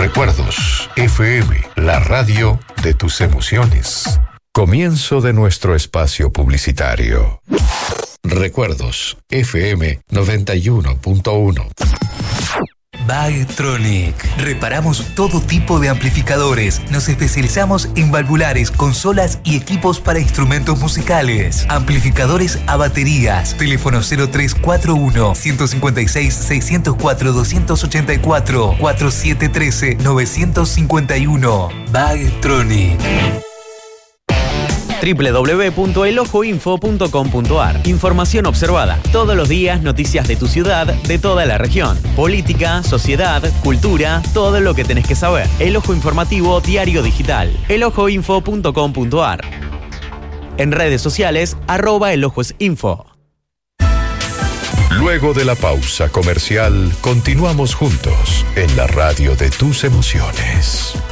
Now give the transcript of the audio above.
Recuerdos FM, la radio de tus emociones. Comienzo de nuestro espacio publicitario. Recuerdos FM 91.1. Bagtronic. Reparamos todo tipo de amplificadores. Nos especializamos en valvulares, consolas y equipos para instrumentos musicales. Amplificadores a baterías. Teléfono 0341 156 604 284 4713 951. Bagtronic. www.elojoinfo.com.ar. Información observada. Todos los días noticias de tu ciudad, de toda la región. Política, sociedad, cultura, todo lo que tenés que saber. El Ojo Informativo Diario Digital. elojoinfo.com.ar. En redes sociales, @elojoinfo. Luego de la pausa comercial, continuamos juntos en la radio de tus emociones.